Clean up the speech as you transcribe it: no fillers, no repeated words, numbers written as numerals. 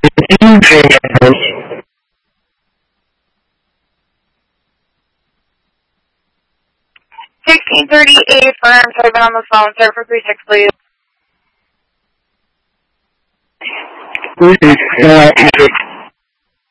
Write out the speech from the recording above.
$1638 for I've been on the phone, sir, for 36, please.